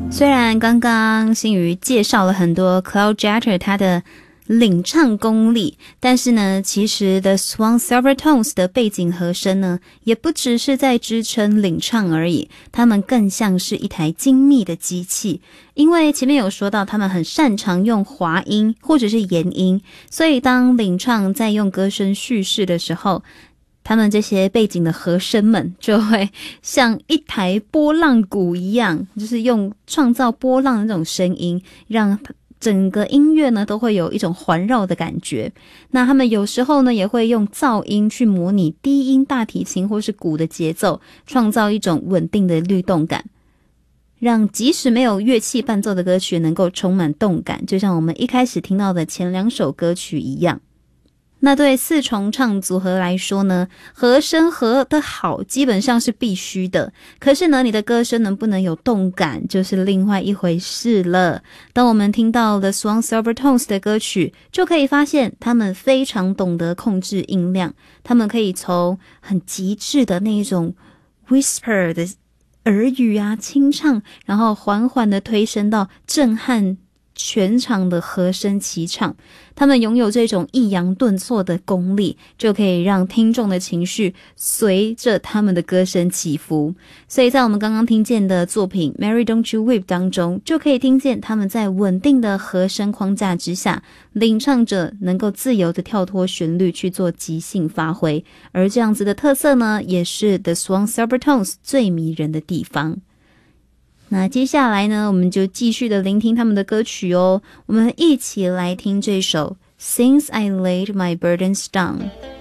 虽然刚刚新宇介绍了很多 Claude Jeter 他的领唱功力，但是呢，其实 The Swan Silvertones 的背景和声呢，也不只是在支撑领唱而已，他们更像是一台精密的机器。因为前面有说到，他们很擅长用滑音或者是延音，所以当领唱在用歌声叙事的时候，他们这些背景的和声们就会像一台波浪鼓一样，就是用创造波浪的那种声音，让整个音乐呢都会有一种环绕的感觉。那他们有时候呢也会用噪音去模拟低音大提琴或是鼓的节奏，创造一种稳定的律动感，让即使没有乐器伴奏的歌曲能够充满动感，就像我们一开始听到的前2首歌曲一样。那对4重唱组合来说呢，和声合得好基本上是必须的，可是呢，你的歌声能不能有动感就是另外一回事了。当我们听到 The Swan Silvertones 的歌曲，就可以发现他们非常懂得控制音量，他们可以从很极致的那种 whisper 的耳语啊清唱，然后缓缓的推升到震撼全场的和声齐唱，他们拥有这种抑扬顿挫的功力，就可以让听众的情绪随着他们的歌声起伏。所以在我们刚刚听见的作品 Mary Don't You Weep 当中，就可以听见他们在稳定的和声框架之下，领唱者能够自由的跳脱旋律去做即兴发挥，而这样子的特色呢，也是 The Swan Silvertones 最迷人的地方。那接下来呢，我们就继续的聆听他们的歌曲哦。我们一起来听这首 Since I Laid My Burdens Down。